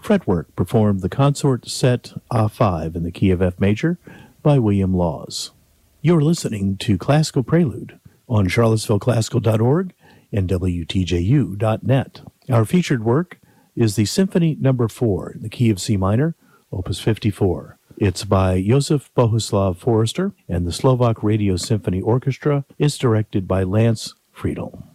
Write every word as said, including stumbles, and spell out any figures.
Fretwork performed the consort set A five in the key of F major by William Laws. You're listening to Classical Prelude on charlottesville classical dot org and W T J U dot net. Our featured work is the Symphony Number four in the key of C minor, Opus fifty-four. It's by Josef Bohuslav Forster, and the Slovak Radio Symphony Orchestra is directed by Lance Friedel.